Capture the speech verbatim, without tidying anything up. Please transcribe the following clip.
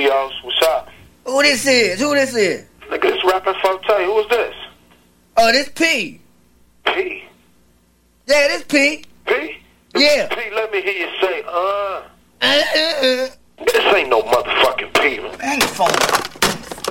Rios. What's up? Who this is? Who this is? Nigga, this rapping Forte. Who is this? Oh, this P. P? Yeah, this P. P? Yeah. P, let me hear you say, uh. Uh, uh, uh. This ain't no motherfucking P, man. Hang the phone.